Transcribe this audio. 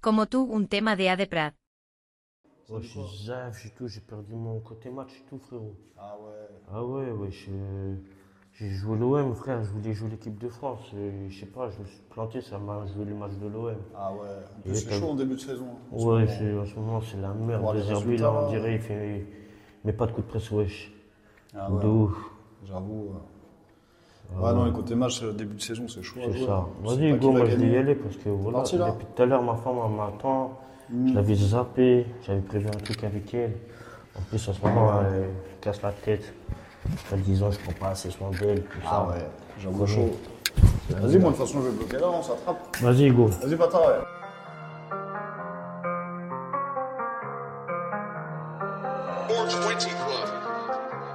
como tú un tema de A de Prat. Ouais, je suis zaf, j'ai perdu mon côté match et tout, frérot. Ah ouais. Ah ouais, j'ai joué l'OM, frère, je voulais jouer l'équipe de France. Et je sais pas, je me suis planté, ça m'a joué le match de l'OM. Ah ouais. En Et plus, c'est t'as- chaud en début de saison. En ce Ouais, moment. en ce moment, c'est la merde. Voir les Désherbi, résultats, là, on là. dirait, il met pas de coup de presse, wesh. Ah De ouais. ouf. J'avoue. Ouais, non, les côtés match, début de saison, c'est chaud à C'est jouer. ça. On sait Vas-y, pas Hugo, qui va moi je vais y gagner. aller parce que voilà, Parti, là depuis tout à l'heure, ma femme elle m'attend. Je l'avais zappé, j'avais prévu un truc avec elle. En plus, en ce moment, elle me casse la tête. Elle disant, je prends pas assez soin d'elle, tout Ah ça. ouais, j'avoue Vraiment. chaud. Vas-y, moi, de toute façon, je vais bloquer là, on s'attrape. Vas-y, Hugo. Vas-y, Pata, ouais.